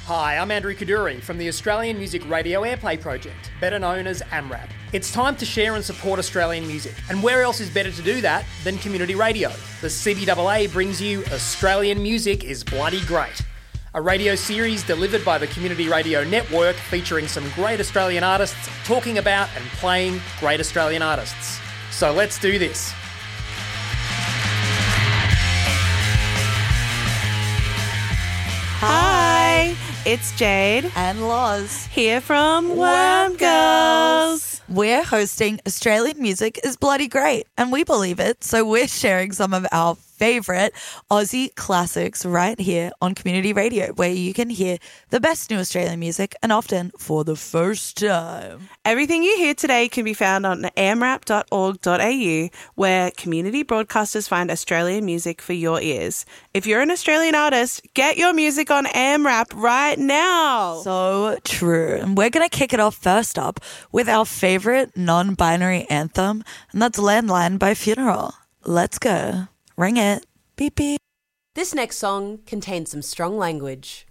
Hi, I'm Andrew Kaduri from the Australian Music Radio Airplay Project, better known as AMRAP. It's time to share and support Australian music, and where else is better to do that than community radio? The CBAA brings you Australian Music is Bloody Great, a radio series delivered by the Community Radio Network featuring some great Australian artists talking about and playing great Australian artists. So let's do this. Hi, it's Jade and Loz here from Worm Girls. We're hosting Australian Music is Bloody Great, and we believe it, so we're sharing some of our favourite Aussie classics right here on Community Radio, where you can hear the best new Australian music, and often for the first time. Everything you hear today can be found on amrap.org.au, where community broadcasters find Australian music for your ears. If you're an Australian artist, get your music on AMRAP right now. So true. And we're going to kick it off first up with our favourite non-binary anthem, and that's Landline by Funeral. Let's go. Ring it. Beep, beep. This next song contains some strong language.